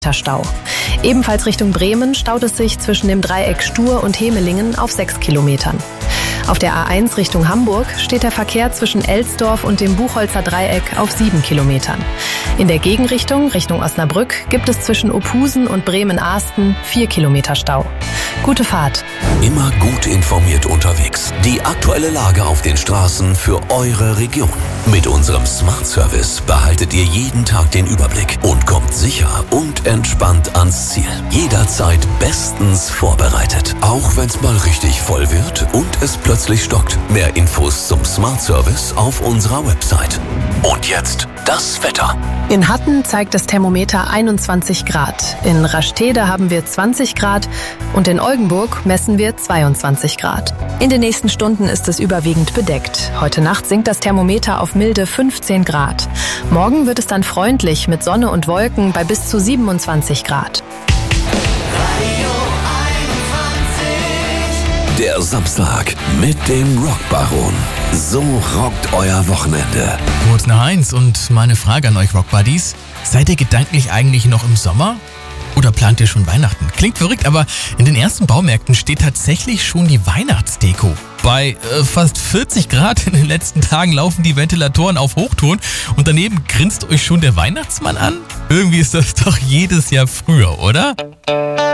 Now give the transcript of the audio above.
Stau. Ebenfalls Richtung Bremen staut es sich zwischen dem Dreieck Stur und Hemelingen auf 6 Kilometern. Auf der A1 Richtung Hamburg steht der Verkehr zwischen Elsdorf und dem Buchholzer Dreieck auf 7 Kilometern. In der Gegenrichtung, Richtung Osnabrück, gibt es zwischen Ophusen und Bremen-Ahsten 4 Kilometer Stau. Gute Fahrt. Immer gut informiert unterwegs. Die aktuelle Lage auf den Straßen für eure Region. Mit unserem Smart Service behaltet ihr jeden Tag den Überblick und kommt sicher und entspannt ans Ziel. Jederzeit bestens vorbereitet. Auch wenn es mal richtig voll wird und es plötzlich stockt. Mehr Infos zum Smart Service auf unserer Website. Und jetzt das Wetter. In Hatten zeigt das Thermometer 21 Grad. In Rastede haben wir 20 Grad und in Oldenburg messen wir 22 Grad. In den nächsten Stunden ist es überwiegend bedeckt. Heute Nacht sinkt das Thermometer auf milde 15 Grad. Morgen wird es dann freundlich mit Sonne und Wolken bei bis zu 27 Grad. Der Samstag mit dem Rockbaron. So rockt euer Wochenende. Gut, na Heinz, und meine Frage an euch Rockbuddies. Seid ihr gedanklich eigentlich noch im Sommer? Oder plant ihr schon Weihnachten? Klingt verrückt, aber in den ersten Baumärkten steht tatsächlich schon die Weihnachtsdeko. Bei fast 40 Grad in den letzten Tagen laufen die Ventilatoren auf Hochtouren und daneben grinst euch schon der Weihnachtsmann an? Irgendwie ist das doch jedes Jahr früher, oder?